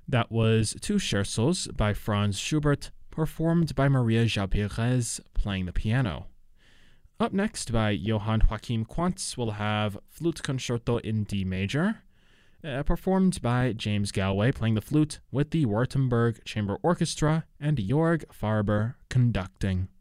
That was two scherzos by Franz Schubert, performed by Maria João Pires, playing the piano. Up next, by Johann Joachim Quantz, we'll have Flute Concerto in D major, performed by James Galway, playing the flute, with the Württemberg Chamber Orchestra and Jörg Farber conducting.